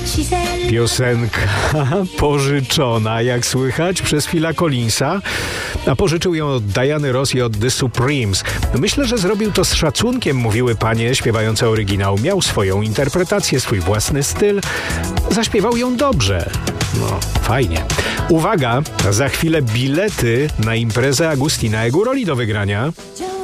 Piosenka pożyczona, jak słychać, przez Phila Collinsa, a pożyczył ją od Diany Ross i od The Supremes. Myślę, że zrobił to z szacunkiem, mówiły panie śpiewające oryginał. Miał swoją interpretację, swój własny styl. Zaśpiewał ją dobrze. No, fajnie. Uwaga, za chwilę bilety na imprezę Agustina Eguroli do wygrania.